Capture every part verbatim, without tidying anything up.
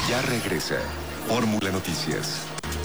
Ya regresa Fórmula Noticias.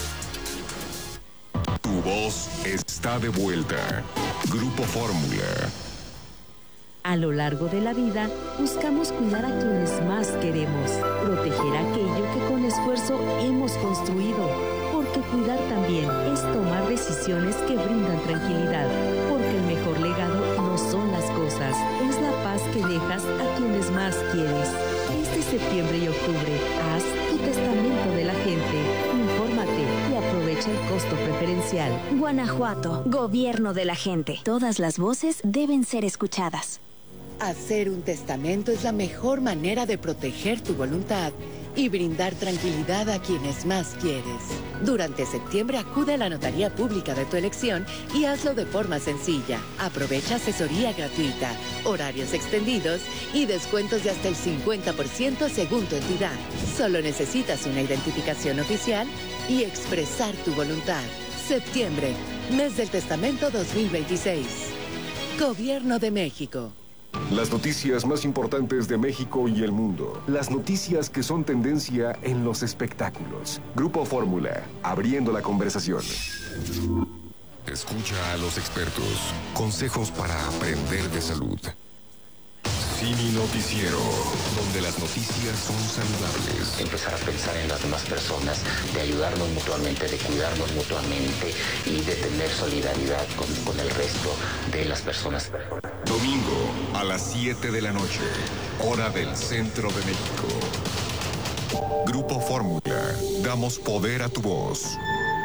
Tu voz está de vuelta. Grupo Fórmula. A lo largo de la vida, buscamos cuidar a quienes más queremos, proteger aquello que con esfuerzo hemos construido, porque cuidar también es tomar decisiones que brindan tranquilidad, porque el mejor legado no son las cosas, es la paz que dejas a quienes más quieres. Este septiembre y octubre, haz tu testamento de la gente, infórmate y aprovecha el costo preferencial. Guanajuato, gobierno de la gente. Todas las voces deben ser escuchadas. Hacer un testamento es la mejor manera de proteger tu voluntad y brindar tranquilidad a quienes más quieres. Durante septiembre acude a la notaría pública de tu elección y hazlo de forma sencilla. Aprovecha asesoría gratuita, horarios extendidos y descuentos de hasta el cincuenta por ciento según tu entidad. Solo necesitas una identificación oficial y expresar tu voluntad. Septiembre, mes del testamento dos mil veintiséis. Gobierno de México. Las noticias más importantes de México y el mundo. Las noticias que son tendencia en los espectáculos. Grupo Fórmula, abriendo la conversación. Escucha a los expertos. Consejos para aprender de salud. Cine Noticiero, donde las noticias son saludables. Empezar a pensar en las demás personas, de ayudarnos mutuamente, de cuidarnos mutuamente y de tener solidaridad con, con el resto de las personas. Domingo a las siete de la noche, hora del centro de México. Grupo Fórmula, damos poder a tu voz.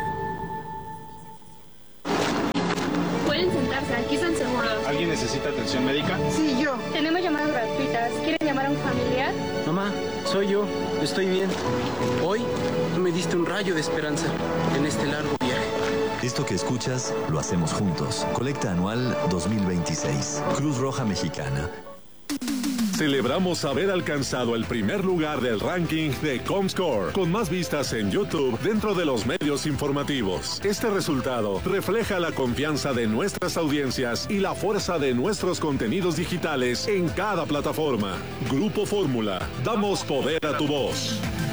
Pueden sentarse, aquí están seguros. ¿Alguien necesita atención médica? Sí, yo. Tenemos llamadas gratuitas. ¿Quieren llamar a un familiar? Mamá, soy yo. Estoy bien. Hoy tú me diste un rayo de esperanza en este largo viaje. Esto que escuchas lo hacemos juntos. Colecta anual dos mil veintiséis. Cruz Roja Mexicana. Celebramos haber alcanzado el primer lugar del ranking de Comscore, con más vistas en YouTube dentro de los medios informativos. Este resultado refleja la confianza de nuestras audiencias y la fuerza de nuestros contenidos digitales en cada plataforma. Grupo Fórmula, damos poder a tu voz.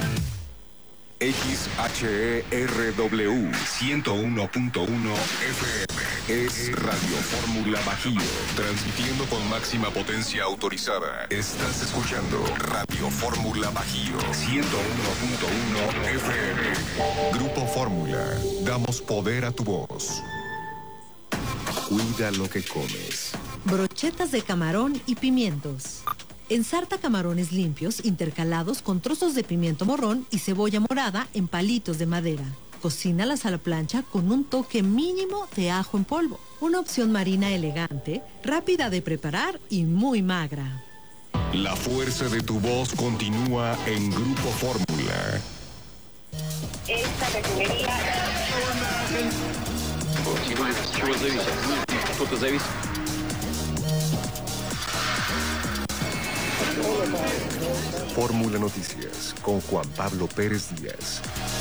X H E R W ciento uno punto uno F M es Radio Fórmula Bajío, transmitiendo con máxima potencia autorizada. Estás escuchando Radio Fórmula Bajío ciento uno punto uno F M. Grupo Fórmula, damos poder a tu voz. Cuida lo que comes. Brochetas de camarón y pimientos. Ensarta camarones limpios intercalados con trozos de pimiento morrón y cebolla morada en palitos de madera. Cocínalas a la plancha con un toque mínimo de ajo en polvo. Una opción marina elegante, rápida de preparar y muy magra. La fuerza de tu voz continúa en Grupo Fórmula. Esta refinería... Fórmula Noticias con Juan Pablo Pérez Díaz.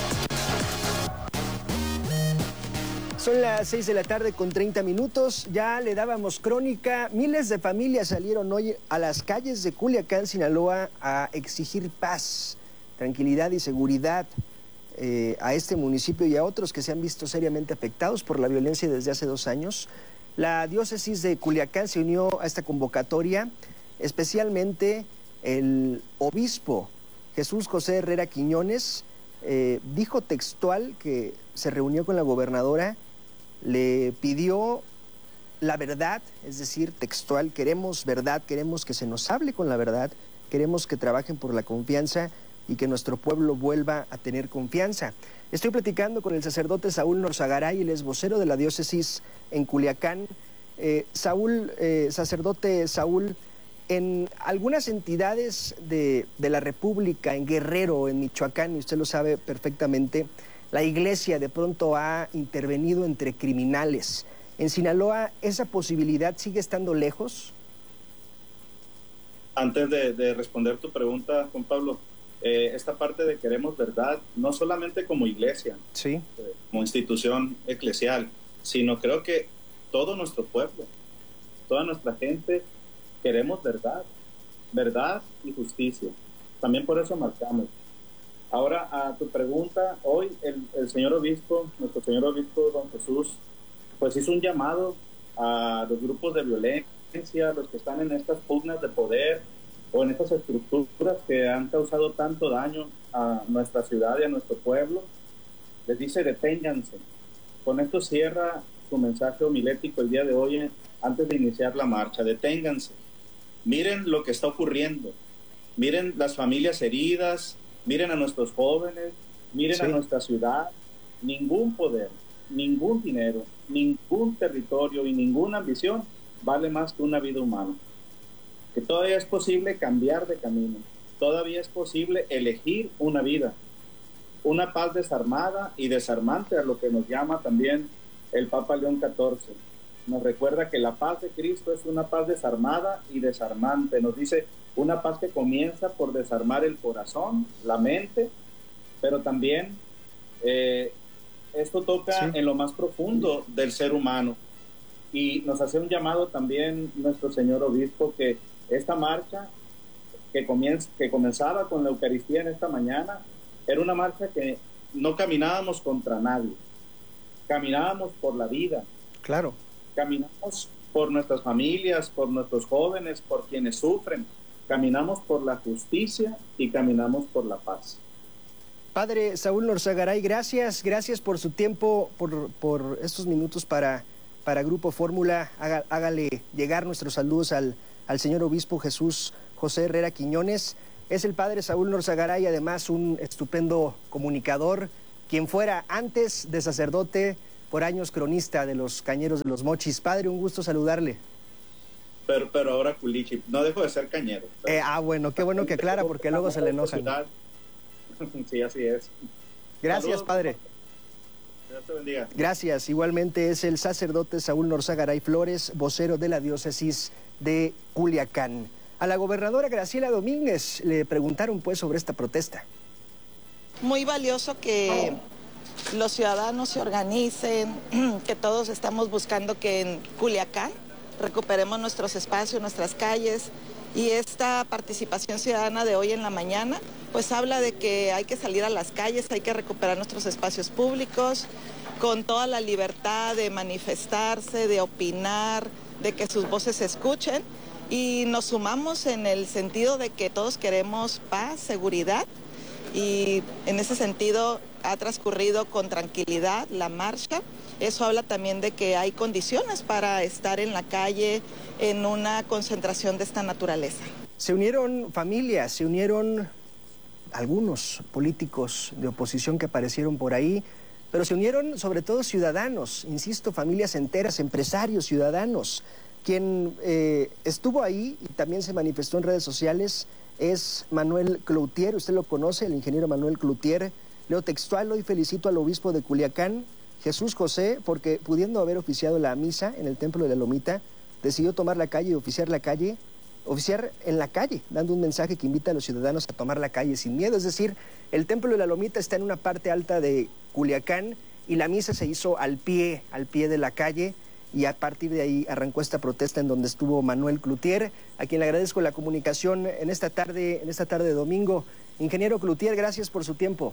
Son las seis de la tarde con treinta minutos, ya le dábamos crónica. Miles de familias salieron hoy a las calles de Culiacán, Sinaloa, a exigir paz, tranquilidad y seguridad eh, a este municipio y a otros que se han visto seriamente afectados por la violencia desde hace dos años. La diócesis de Culiacán se unió a esta convocatoria, especialmente el obispo Jesús José Herrera Quiñones eh, dijo textual que se reunió con la gobernadora, le pidió la verdad, es decir, textual, queremos verdad, queremos que se nos hable con la verdad, queremos que trabajen por la confianza y que nuestro pueblo vuelva a tener confianza. Estoy platicando con el sacerdote Saúl Norzagaray, él es vocero de la diócesis en Culiacán. Eh, Saúl, eh, sacerdote Saúl, en algunas entidades de, de la República, en Guerrero, en Michoacán, y usted lo sabe perfectamente, la iglesia de pronto ha intervenido entre criminales. En Sinaloa, ¿esa posibilidad sigue estando lejos? Antes de, de responder tu pregunta, Juan Pablo, eh, esta parte de queremos verdad, no solamente como iglesia, sí, eh, como institución eclesial, sino creo que todo nuestro pueblo, toda nuestra gente, queremos verdad, verdad y justicia. También por eso marcamos. Ahora, a tu pregunta, hoy el, el señor obispo, nuestro señor obispo don Jesús, pues hizo un llamado a los grupos de violencia, los que están en estas pugnas de poder o en estas estructuras que han causado tanto daño a nuestra ciudad y a nuestro pueblo. Les dice: deténganse. Con esto cierra su mensaje homilético el día de hoy, antes de iniciar la marcha. Deténganse. Miren lo que está ocurriendo. Miren las familias heridas. Miren a nuestros jóvenes, miren sí. a nuestra ciudad. Ningún poder, ningún dinero, ningún territorio y ninguna ambición vale más que una vida humana. Que todavía es posible cambiar de camino, todavía es posible elegir una vida, una paz desarmada y desarmante, a lo que nos llama también el Papa León catorce. Nos recuerda que la paz de Cristo es una paz desarmada y desarmante. Nos dice: una paz que comienza por desarmar el corazón, la mente, pero también eh, esto toca sí. en lo más profundo del ser humano. Y nos hace un llamado también nuestro señor obispo, que esta marcha que, comienza, que comenzaba con la Eucaristía en esta mañana, era una marcha que no caminábamos contra nadie, caminábamos por la vida. Claro. Caminamos por nuestras familias, por nuestros jóvenes, por quienes sufren. Caminamos por la justicia y caminamos por la paz. Padre Saúl Norzagaray, gracias, gracias por su tiempo, por, por estos minutos para, para Grupo Fórmula. Haga, hágale llegar nuestros saludos al, al señor obispo Jesús José Herrera Quiñones. Es el Padre Saúl Norzagaray, además un estupendo comunicador, quien fuera antes de sacerdote, por años cronista de los Cañeros de los Mochis. Padre, un gusto saludarle. Pero, pero ahora culichi, no dejo de ser cañero. Eh, ah, bueno, qué bueno que aclara, porque luego se le enojan. Sí, así es. Gracias, Saludos, padre. Dios te bendiga. Gracias. Igualmente es el sacerdote Saúl Norzagaray Flores, vocero de la diócesis de Culiacán. A la gobernadora Graciela Domínguez le preguntaron pues sobre esta protesta. Muy valioso que los ciudadanos se organicen, que todos estamos buscando que en Culiacán recuperemos nuestros espacios, nuestras calles, y esta participación ciudadana de hoy en la mañana pues habla de que hay que salir a las calles, hay que recuperar nuestros espacios públicos con toda la libertad de manifestarse, de opinar, de que sus voces se escuchen, y nos sumamos en el sentido de que todos queremos paz, seguridad, y en ese sentido ha transcurrido con tranquilidad la marcha. Eso habla también de que hay condiciones para estar en la calle en una concentración de esta naturaleza. Se unieron familias, se unieron algunos políticos de oposición que aparecieron por ahí, pero se unieron sobre todo ciudadanos, insisto, familias enteras, empresarios, ciudadanos. Quien eh, estuvo ahí y también se manifestó en redes sociales es Manuel Cloutier. Usted lo conoce, el ingeniero Manuel Cloutier. Leo textual: hoy felicito al obispo de Culiacán, Jesús José, porque pudiendo haber oficiado la misa en el Templo de la Lomita, decidió tomar la calle y oficiar la calle, oficiar en la calle, dando un mensaje que invita a los ciudadanos a tomar la calle sin miedo. Es decir, el Templo de la Lomita está en una parte alta de Culiacán y la misa se hizo al pie, al pie de la calle, y a partir de ahí arrancó esta protesta en donde estuvo Manuel Cloutier, a quien le agradezco la comunicación en esta tarde, en esta tarde de domingo. Ingeniero Cloutier, gracias por su tiempo.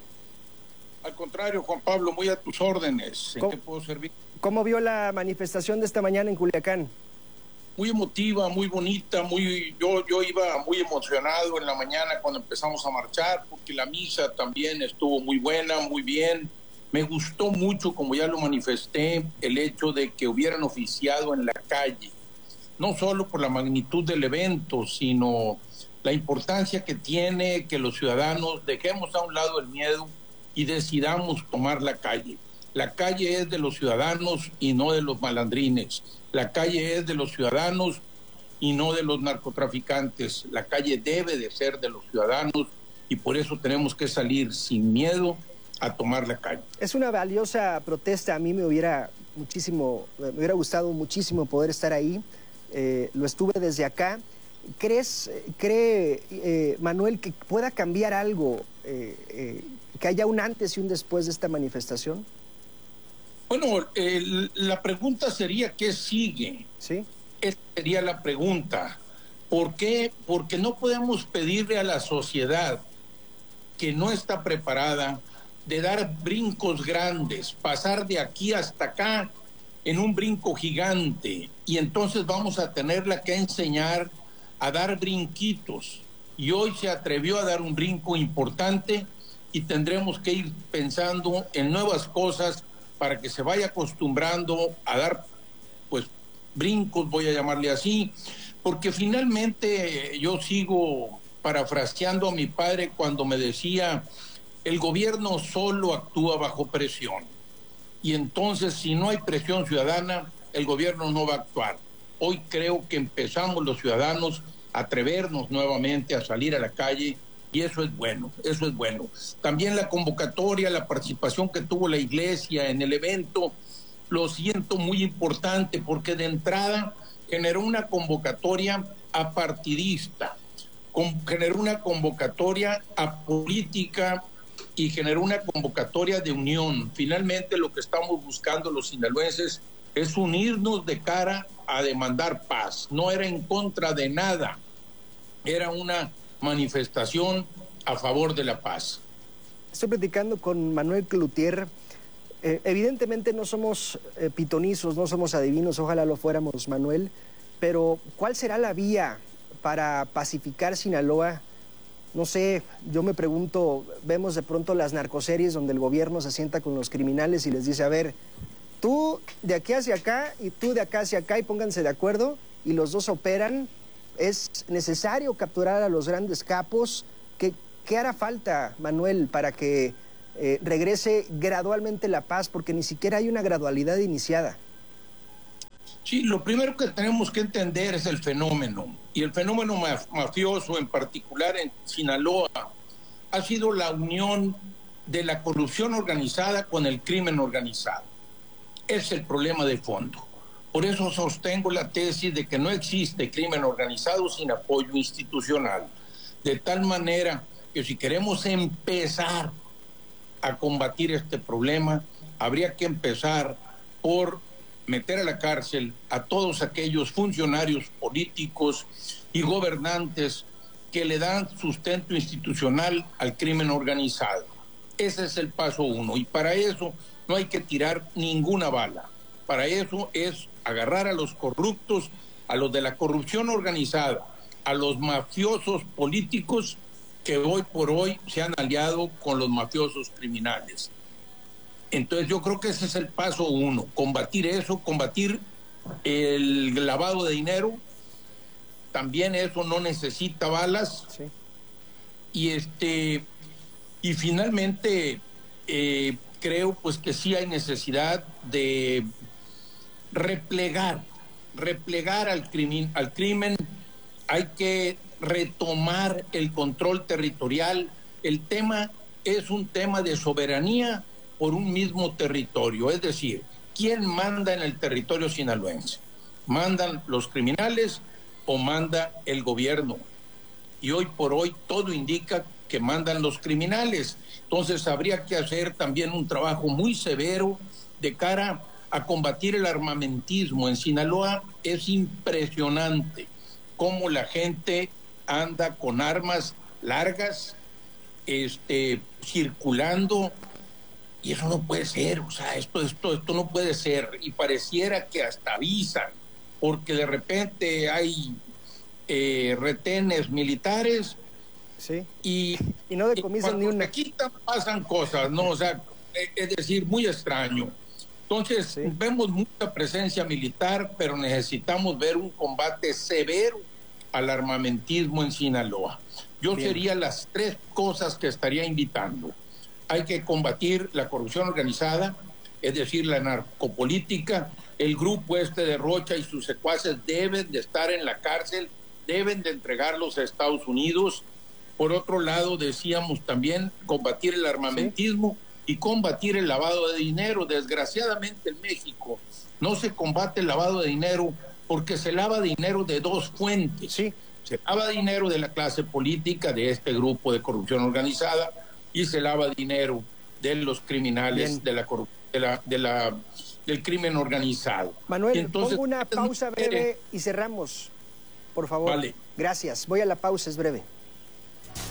Al contrario, Juan Pablo, muy a tus órdenes. ¿En qué puedo servir? ¿Cómo vio la manifestación de esta mañana en Culiacán? Muy emotiva, muy bonita, muy yo yo iba muy emocionado en la mañana cuando empezamos a marchar, porque la misa también estuvo muy buena, muy bien. Me gustó mucho, como ya lo manifesté, el hecho de que hubieran oficiado en la calle, no solo por la magnitud del evento, sino la importancia que tiene que los ciudadanos dejemos a un lado el miedo y decidamos tomar la calle. La calle es de los ciudadanos y no de los malandrines. La calle es de los ciudadanos y no de los narcotraficantes. La calle debe de ser de los ciudadanos y por eso tenemos que salir sin miedo a tomar la calle. Es una valiosa protesta. A mí me hubiera muchísimo, me hubiera gustado muchísimo poder estar ahí. Eh, lo estuve desde acá. ¿Crees, cree eh, Manuel, que pueda cambiar algo, eh, eh, que haya un antes y un después de esta manifestación? Bueno, eh, la pregunta sería ¿qué sigue? Sí. Esa sería la pregunta. ¿Por qué? Porque no podemos pedirle a la sociedad que no está preparada, de dar brincos grandes, pasar de aquí hasta acá en un brinco gigante, y entonces vamos a tenerla que enseñar a dar brinquitos. Y hoy se atrevió a dar un brinco importante y tendremos que ir pensando en nuevas cosas para que se vaya acostumbrando a dar, pues, brincos, voy a llamarle así, porque finalmente yo sigo parafraseando a mi padre cuando me decía: el gobierno solo actúa bajo presión, y entonces si no hay presión ciudadana, el gobierno no va a actuar. Hoy creo que empezamos los ciudadanos a atrevernos nuevamente a salir a la calle, y eso es bueno, eso es bueno. También la convocatoria, la participación que tuvo la iglesia en el evento, lo siento muy importante, porque de entrada generó una convocatoria apartidista, con, generó una convocatoria apolítica y generó una convocatoria de unión. Finalmente lo que estamos buscando los sinaloenses es unirnos de cara a demandar paz. No era en contra de nada, era una manifestación a favor de la paz. Estoy platicando con Manuel Cloutier. Eh, evidentemente no somos eh, pitonizos, no somos adivinos, ojalá lo fuéramos, Manuel, pero ¿cuál será la vía para pacificar Sinaloa? No sé, yo me pregunto, vemos de pronto las narcoseries donde el gobierno se sienta con los criminales y les dice: a ver, tú de aquí hacia acá y tú de acá hacia acá, y pónganse de acuerdo, y los dos operan. Es necesario capturar a los grandes capos. ¿Qué, qué hará falta, Manuel, para que eh, regrese gradualmente la paz? Porque ni siquiera hay una gradualidad iniciada. Sí, lo primero que tenemos que entender es el fenómeno, y el fenómeno mafioso, en particular en Sinaloa, ha sido la unión de la corrupción organizada con el crimen organizado. Es el problema de fondo. Por eso sostengo la tesis de que no existe crimen organizado sin apoyo institucional, de tal manera que si queremos empezar a combatir este problema, habría que empezar por meter a la cárcel a todos aquellos funcionarios políticos y gobernantes que le dan sustento institucional al crimen organizado. Ese es el paso uno, y para eso no hay que tirar ninguna bala. Para eso es agarrar a los corruptos, a los de la corrupción organizada, a los mafiosos políticos que hoy por hoy se han aliado con los mafiosos criminales. Entonces yo creo que ese es el paso uno, combatir eso, combatir el lavado de dinero. También eso no necesita balas. Sí. Y este y finalmente eh, creo pues que sí hay necesidad de replegar, replegar al crimen, al crimen. Hay que retomar el control territorial. El tema es un tema de soberanía por un mismo territorio, es decir, ¿quién manda en el territorio sinaloense? ¿Mandan los criminales o manda el gobierno? Y hoy por hoy todo indica que mandan los criminales. Entonces habría que hacer también un trabajo muy severo de cara a combatir el armamentismo. En Sinaloa es impresionante cómo la gente anda con armas largas, este, circulando. Y eso no puede ser, o sea, esto, esto, esto no puede ser. Y pareciera que hasta avisan, porque de repente hay eh, retenes militares. Sí. Y, y no decomisan ni una. Aquí pasan cosas, ¿no? O sea, es decir, muy extraño. Entonces, sí, vemos mucha presencia militar, pero necesitamos ver un combate severo al armamentismo en Sinaloa. Yo Bien. sería las tres cosas que estaría invitando. Hay que combatir la corrupción organizada, es decir, la narcopolítica. El grupo este de Rocha y sus secuaces deben de estar en la cárcel, deben de entregarlos a Estados Unidos. Por otro lado, decíamos también combatir el armamentismo ¿Sí? y combatir el lavado de dinero. Desgraciadamente en México no se combate el lavado de dinero porque se lava dinero de dos fuentes. Sí. Se lava dinero de la clase política, de este grupo de corrupción organizada, y se lava dinero de los criminales de la, de la de la del crimen organizado. Manuel, entonces, pongo una pausa breve y cerramos, por favor. Vale. Gracias. Voy a la pausa, es breve.